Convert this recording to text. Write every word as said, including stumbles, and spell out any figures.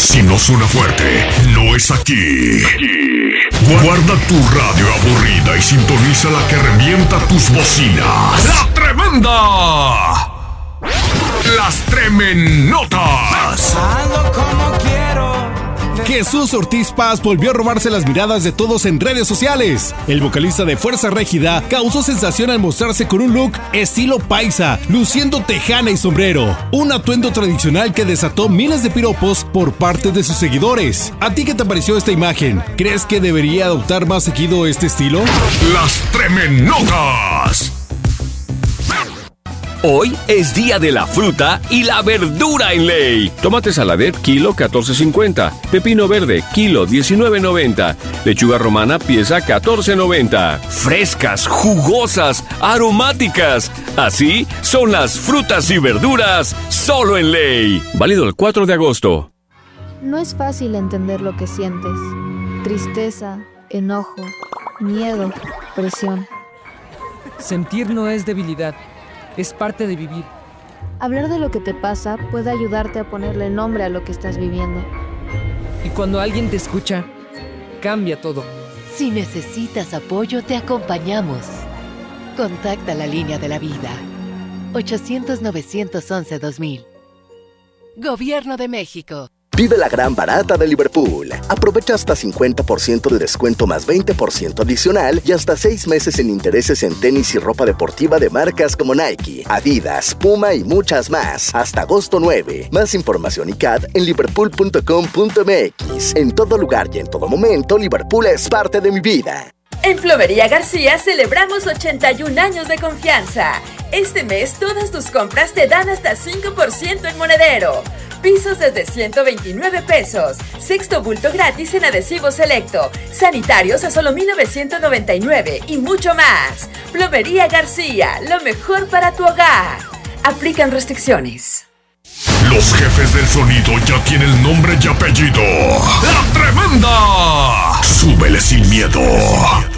Si no suena fuerte, no es aquí. Guarda tu radio aburrida y sintoniza la que revienta tus bocinas. ¡La Tremenda! Las Tremenotas. Ando como quiero. Jesús Ortiz Paz volvió a robarse las miradas de todos en redes sociales. El vocalista de Fuerza Régida causó sensación al mostrarse con un look estilo paisa, luciendo tejana y sombrero. Un atuendo tradicional que desató miles de piropos por parte de sus seguidores. ¿A ti qué te pareció esta imagen? ¿Crees que debería adoptar más seguido este estilo? Las Tremenotas. Hoy es día de la fruta y la verdura en Ley. Tomate saladet, kilo catorce cincuenta. Pepino verde, kilo diecinueve noventa. Lechuga romana, pieza catorce noventa. Frescas, jugosas, aromáticas. Así son las frutas y verduras solo en Ley. Válido el cuatro de agosto. No es fácil entender lo que sientes. Tristeza, enojo, miedo, presión. Sentir no es debilidad. Es parte de vivir. Hablar de lo que te pasa puede ayudarte a ponerle nombre a lo que estás viviendo. Y cuando alguien te escucha, cambia todo. Si necesitas apoyo, te acompañamos. Contacta la línea de la vida. ochocientos, novecientos once, dos mil. Gobierno de México. Vive la gran barata de Liverpool. Aprovecha hasta cincuenta por ciento de descuento más veinte por ciento adicional y hasta seis meses sin intereses en tenis y ropa deportiva de marcas como Nike, Adidas, Puma y muchas más. Hasta agosto nueve. Más información y C A D en liverpool punto com punto m x. En todo lugar y en todo momento, Liverpool es parte de mi vida. En Plomería García celebramos ochenta y un años de confianza. Este mes todas tus compras te dan hasta cinco por ciento en monedero. Pisos desde ciento veintinueve pesos. Sexto bulto gratis en adhesivo selecto. Sanitarios a solo mil novecientos noventa y nueve y mucho más. Plomería García, lo mejor para tu hogar. Aplican restricciones. Los jefes del sonido ya tienen nombre y apellido. ¡La Tremenda! Súbele sin miedo.